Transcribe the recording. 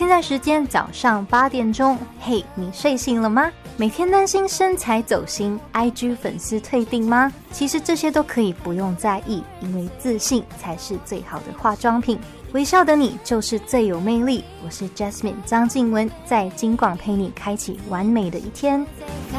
现在时间早上8点钟，嘿，你睡醒了吗？每天担心身材走心 ，IG 粉丝退订吗？其实这些都可以不用在意，因为自信才是最好的化妆品。微笑的你就是最有魅力。我是 Jasmine 张静雯，在金广陪你开启完美的一天。